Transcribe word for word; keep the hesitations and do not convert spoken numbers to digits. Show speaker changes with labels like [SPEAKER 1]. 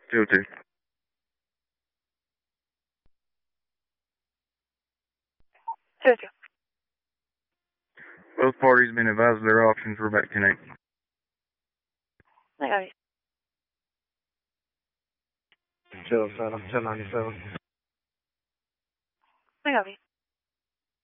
[SPEAKER 1] two oh two.
[SPEAKER 2] two oh two.
[SPEAKER 1] Both parties have been advised of their options. We're back tonight.
[SPEAKER 2] I got it.
[SPEAKER 3] two oh seven, ten ninety-seven.